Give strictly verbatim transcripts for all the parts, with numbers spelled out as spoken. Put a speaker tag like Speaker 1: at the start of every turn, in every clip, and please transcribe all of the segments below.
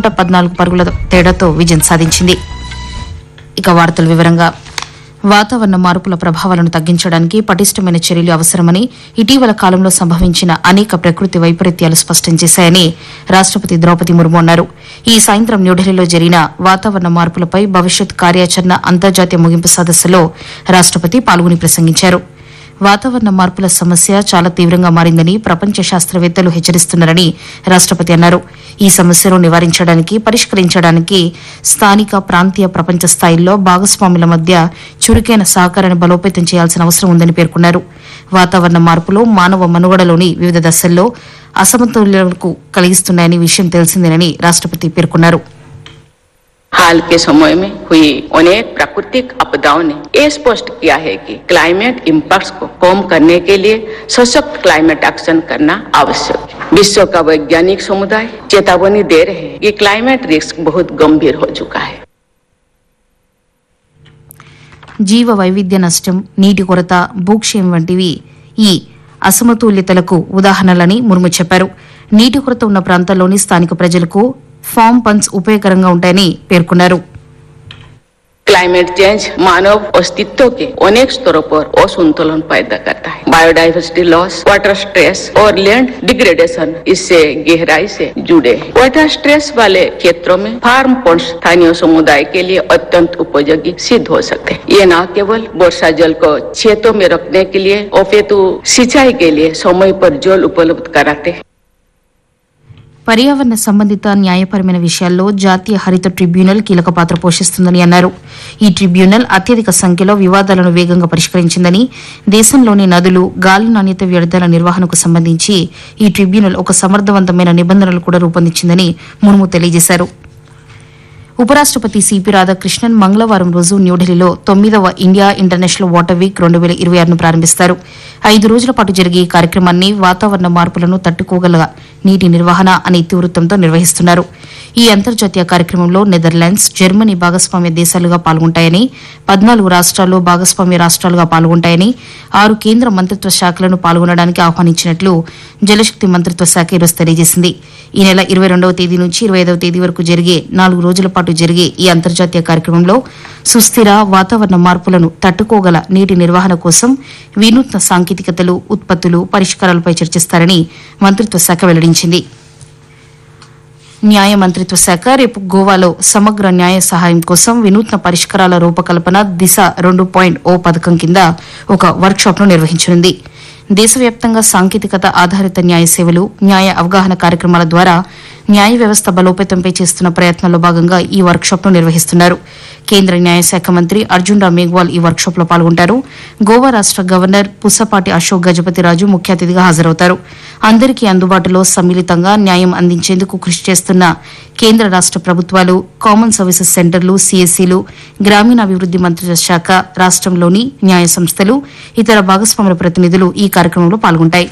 Speaker 1: నూట పద్నాలుగు పరుగుల తేడాతో విజయం సాధించింది. ఇక వార్తల వివరంగా వాతావరణ మార్పుల ప్రభావాలను తగ్గించడానికి పటిష్టమైన చర్యలు అవసరమని ఇటీవల కాలంలో సంభవించిన అనేక ప్రకృతి వైపరీత్యాలు స్పష్టం చేశాయని రాష్టపతి ద్రౌపది ముర్ము అన్నారు. ఈ సాయంత్రం న్యూఢిల్లీలో జరిగిన వాతావరణ మార్పులపై భవిష్యత్ కార్యాచరణ అంతర్జాతీయ ముగింపు సదస్సులో రాష్టపతి పాల్గొని ప్రసంగించారు. వాతావరణ మార్పుల సమస్య చాలా తీవ్రంగా మారిందని ప్రపంచ శాస్త్రవేత్తలు హెచ్చరిస్తున్నారని రాష్టపతి అన్నారు. ఈ సమస్యను నివారించడానికి పరిష్కరించడానికి స్థానిక ప్రాంతీయ ప్రపంచ స్థాయిల్లో భాగస్వాముల మధ్య చురుకైన సహకారాన్ని బలోపేతం చేయాల్సిన అవసరం ఉందని పేర్కొన్నారు. వాతావరణ మార్పులు మానవ మనుగడలోని వివిధ దశల్లో అసమతుల్యతకు కలిగిస్తున్నాయని విషయం తెలిసిందేనని రాష్టపతి పేర్కొన్నారు.
Speaker 2: हाल के समय में हुई अनेक प्राकृतिक आपदाओं ने ये स्पष्ट किया है कि क्लाइमेट इम्पैक्ट्स को कम करने के लिए सशक्त क्लाइमेट एक्शन करना आवश्यक है. विश्व का वैज्ञानिक समुदाय चेतावनी दे रहे हैं कि क्लाइमेट रिस्क बहुत गंभीर हो चुका है.
Speaker 1: జీవ వైవిధ్య నష్టం, నీటి కొరత, భూక్షయం వంటివి ఈ అసమతుల్యతలకు ఉదాహరణలని ముర్ము చెప్పారు. నీటి కొరత ఉన్న ప్రాంతాల్లోని స్థానిక ప్రజలకు ఫార్మ్ పంప్స్ ఉపయోగకరంగా ఉంటాయని పేర్కొన్నారు.
Speaker 2: क्लाइमेट चेंज मानव अस्तित्व के अनेक स्तरों पर असंतुलन पैदा करता है. बायोडाइवर्सिटी लॉस, वाटर स्ट्रेस और लैंड डिग्रेडेशन इससे गहराई से जुड़े हैं. वाटर स्ट्रेस वाले क्षेत्रों में फार्म पंप्स स्थानीय समुदाय के लिए अत्यंत उपयोगी सिद्ध हो सकते हैं. ये न केवल वर्षा जल को खेतों में रखने के लिए अपितु सिंचाई के लिए समय पर जल उपलब्ध कराते हैं.
Speaker 1: పర్యావరణ సంబంధిత న్యాయపరమైన విషయాల్లో జాతీయ హరిత ట్రిబ్యునల్ కీలక పాత్ర పోషిస్తుందని అన్నారు. ఈ ట్రిబ్యునల్ అత్యధిక సంఖ్యలో వివాదాలను వేగంగా పరిష్కరించిందని, దేశంలోని నదులు, గాలి నాణ్యత వ్యర్థాల నిర్వహణకు సంబంధించి ఈ ట్రిబ్యునల్ ఒక సమర్థవంతమైన నిబంధనలు కూడా రూపొందించిందని ముర్ము తెలియజేశారు. ఉపరాష్టపతి సిపి రాధాకృష్ణన్ మంగళవారం రోజు న్యూఢిల్లీలో తొమ్మిదవ ఇండియా ఇంటర్నేషనల్ వాటర్ వీక్ రెండు వేల ఇరవై ఆరును ప్రారంభిస్తారు. ఐదు రోజుల పాటు జరిగే ఈ కార్యక్రమాన్ని వాతావరణ మార్పులను తట్టుకోగల నీటి నిర్వహణ అనే ఇతివృత్తంతో నిర్వహిస్తున్నారు. ఈ అంతర్జాతీయ కార్యక్రమంలో నెదర్లాండ్స్, జర్మనీ భాగస్వామ్య దేశాలుగా పాల్గొంటాయని, పద్నాలుగు రాష్ట్రాలు భాగస్వామ్య రాష్ట్రాలుగా పాల్గొంటాయని, ఆరు కేంద్ర మంత్రిత్వ శాఖలను పాల్గొనడానికి ఆహ్వానించినట్లు జలశక్తి మంత్రిత్వ శాఖ ఈరోజు తెలియజేసింది. ఈ నెల ఇరవై రెండవ తేదీ నుంచి ఇరవై ఐదవ తేదీ వరకు జరిగే నాలుగు రోజుల పాటు జరిగే ఈ అంతర్జాతీయ కార్యక్రమంలో సుస్థిర వాతావరణ మార్పులను తట్టుకోగల నీటి నిర్వహణ కోసం వినూత్న సాంకేతికతలు, ఉత్పత్తులు, పరిష్కారాలపై చర్చిస్తారని మంత్రిత్వ శాఖ వెల్లడించింది. న్యాయ మంత్రిత్వ శాఖ రేపు గోవాలో సమగ్ర న్యాయ సహాయం కోసం వినూత్న పరిష్కారాల రూపకల్పన దిశ రెండు పాయింట్ ఓ పథకం కింద ఒక వర్క్షాప్ను నిర్వహించనుంది. దేశవ్యాప్తంగా సాంకేతికత ఆధారిత న్యాయ సేవలు, న్యాయ అవగాహన కార్యక్రమాల ద్వారా న్యాయ వ్యవస్థ బలోపేతంపై చేస్తున్న ప్రయత్నాల్లో భాగంగా ఈ వర్క్షాప్ను నిర్వహిస్తున్నారు. కేంద్ర న్యాయశాఖ మంత్రి అర్జున్ రామ్ మేఘ్వాల్ ఈ వర్క్షాప్లో పాల్గొంటారు. గోవా రాష్ట గవర్నర్ పుసపాటి అశోక్ గజపతిరాజు ముఖ్య అతిథిగా హాజరవుతారు. అందరికీ అందుబాటులో సమ్మిళితంగా న్యాయం అందించేందుకు కృషి చేస్తున్న కేంద్ర రాష్ట ప్రభుత్వాలు, కామన్ సర్వీసెస్ సెంటర్లు, సీఎస్సీలు, గ్రామీణాభివృద్ది మంత్రిత్వ శాఖ, రాష్టంలోని న్యాయ సంస్థలు, ఇతర భాగస్వాముల ప్రతినిధులు ఈ కార్యక్రమంలో పాల్గొంటాయి.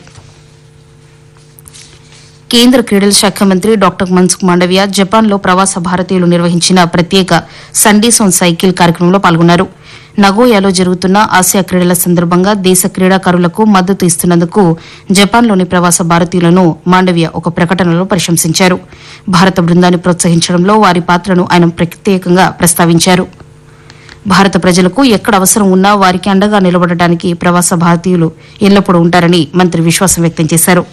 Speaker 1: కేంద్ర క్రీడల శాఖ మంత్రి డాక్టర్ మన్సుఖ్ మాండవ్య జపాన్లో ప్రవాస భారతీయులు నిర్వహించిన ప్రత్యేక సండేస్ ఆన్ సైకిల్ కార్యక్రమంలో పాల్గొన్నారు. నగోయాలో జరుగుతున్న ఆసియా క్రీడల సందర్భంగా దేశ క్రీడాకారులకు మద్దతు ఇస్తున్నందుకు జపాన్లోని ప్రవాస భారతీయులను మాండవ్య ఒక ప్రకటనలో ప్రశంసించారు. భారత బృందాన్ని ప్రోత్సహించడంలో వారి పాత్రను ఆయన ప్రత్యేకంగా ప్రస్తావించారు. భారత ప్రజలకు ఎక్కడ అవసరం ఉన్నా వారికి అండగా నిలబడటానికి ప్రవాస భారతీయులు ఎల్లప్పుడూ ఉంటారని మంత్రి విశ్వాసం వ్యక్తం చేశారు.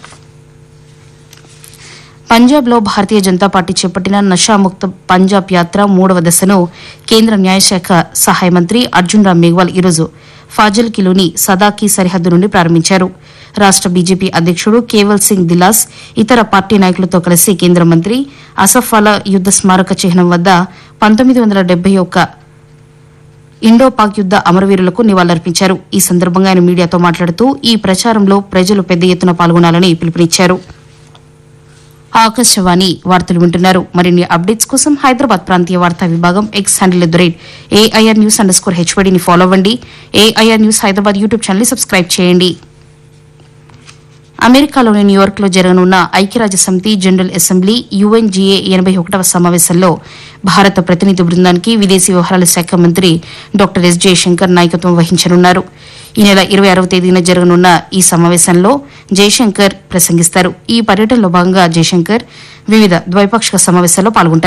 Speaker 1: పంజాబ్లో భారతీయ జనతా పార్టీ చేపట్టిన నషాముక్త పంజాబ్ యాత్ర మూడవ దశను కేంద్ర న్యాయశాఖ సహాయ మంత్రి అర్జున్ రామ్ మేఘ్వాల్ ఈరోజు ఫాజిల్కీలోని సదాకీ సరిహద్దు నుండి ప్రారంభించారు. రాష్ట బీజేపీ అధ్యకుడు కేవల్ సింగ్ దిలాస్ ఇతర పార్టీ నాయకులతో కలిసి కేంద్ర మంత్రి అసఫాలా యుద్ద స్మారక చిహ్నం వద్ద పంతొమ్మిది వందల డెబ్బై ఒక్క ఇండో పాక్ యుద్ద అమరవీరులకు నివాళులర్పించారు. ఈ సందర్భంగా ఆయన మీడియాతో మాట్లాడుతూ ఈ ప్రచారంలో ప్రజలు పెద్ద ఎత్తున పాల్గొనాలని పిలుపునిచ్చారు. ఆకాశవాణి వార్తలు వింటున్నారు. మరిన్ని అప్డేట్స్ కోసం హైదరాబాద్ ప్రాంతీయ వార్తా విభాగం X handle at the rate AIR news under score హెచ్వైడీని follow అవ్వండి. AIR news Hyderabad YouTube channel ని సబ్స్క్రైబ్ చేయండి. అమెరికాలోని న్యూయార్క్ లో జరగనున్న ఐక్యరాజ్య సమితి జనరల్ అసెంబ్లీ యుఎన్జీఏ ఎనబై ఒకటవ సమావేశంలో భారత ప్రతినిధి బృందానికి విదేశీ వ్యవహారాల శాఖ మంత్రి డాక్టర్ ఎస్ జయశంకర్ నాయకత్వం వహించనున్నారు. ఈ నెల ఇరవై ఆరవ తేదీన జరగనున్న ఈ సమావేశంలో జయశంకర్ ప్రసంగిస్తారు. ఈ పర్యటనలో భాగంగా జయశంకర్ వివిధ ద్వైపాక్షిక సమావేశాల్లో పాల్గొంటారు.